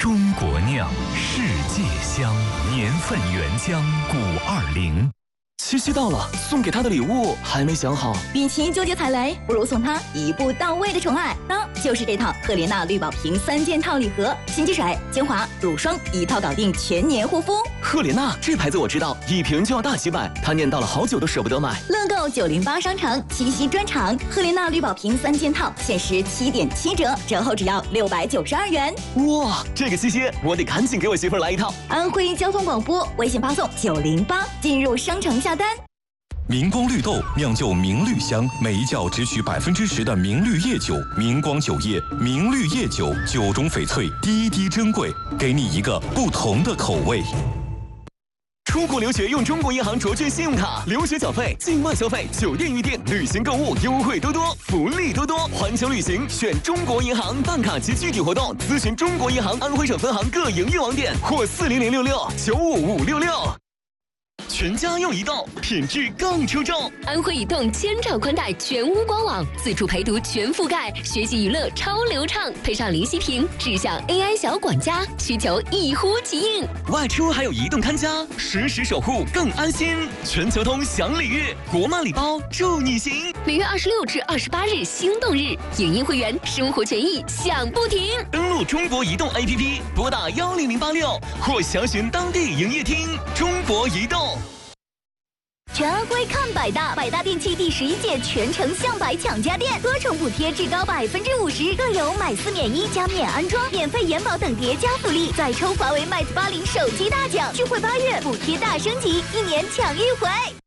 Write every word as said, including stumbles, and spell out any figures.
中国酿，世界香，年份原浆五二零。 七夕到了，送给他的礼物还没想好。 与其纠结踩雷，不如送他一步到位的宠爱，那就是这套赫莲娜绿宝瓶三件套礼盒，洗肌水、精华、乳霜一套搞定，全年护肤。 赫莲娜这牌子我知道，一瓶就要大几百，他念叨了好久都舍不得买。 乐购九零八商城七夕专场，赫莲娜绿宝瓶三件套限时七点七折，折后只要六百九十二元。 哇，这个七夕我得赶紧给我媳妇儿来一套。 安徽交通广播微信发送九零八进入商城下单。 明光绿豆酿就明绿香，每一窖只取百分之十的明绿叶酒。明光酒业明绿叶酒，酒中翡翠，滴滴珍贵，给你一个不同的口味。 出国留学用中国银行卓券信用卡，留学缴费、境外消费、酒店预订、旅行购物优惠多多，福利多多。环球旅行选中国银行，办卡及具体活动咨询中国银行安徽省分行各营业网点或四零零六六九五五六六。全家用移动，品质更出众。 安徽移动千兆宽带全屋官网，自助陪读全覆盖，学习娱乐超流畅，配上林息屏智享 A I 小管家，需求一呼即应。 外出还有移动看家，实时守护更安心。全球通享礼遇，国漫礼包助你行。 每月二十六至二十八日心动日，影音会员生活权益享不停。 登录中国移动 A P P， 拨打幺零零八六或详询当地营业厅。中国移动。 全安徽看百大，百大电器第十一届全城向百抢家电，多重补贴至高百分之五十，更有买四免一加免安装、免费延保等叠加福利，再抽华为 Mate 八零手机大奖，聚会八月补贴大升级，一年抢一回。